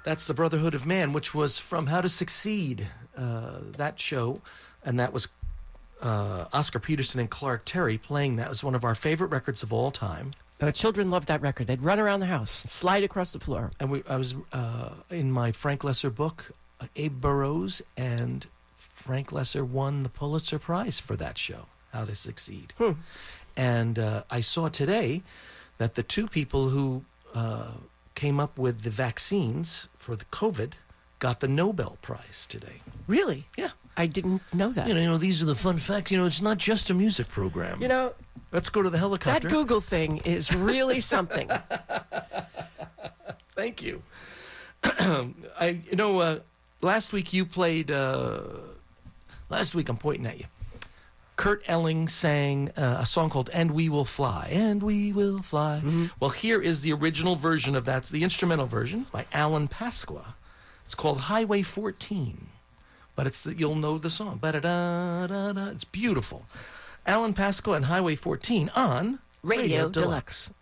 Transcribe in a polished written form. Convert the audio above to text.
That's the Brotherhood of Man, which was from How to Succeed, that show, and that was Oscar Peterson and Clark Terry playing that. It was one of our favorite records of all time. Children loved that record. They'd run around the house, slide across the floor. And I was in my Frank Lesser book, Abe Burrows and Frank Lesser won the Pulitzer Prize for that show, How to Succeed. And I saw today that the two people who came up with the vaccines for the COVID got the Nobel Prize today. Really? Yeah. I didn't know that. You know, these are the fun facts. You know, it's not just a music program. You know, let's go to the helicopter. That Google thing is really something. Thank you. Last week you played. Last week I'm pointing at you. Kurt Elling sang a song called "And We Will Fly." And we will fly. Mm-hmm. Well, here is the original version of that, the instrumental version by Alan Pasqua. It's called Highway 14. But you'll know the song. Ba-da-da-da-da. It's beautiful. Alan Pasqua and Highway 14 on Radio Deluxe.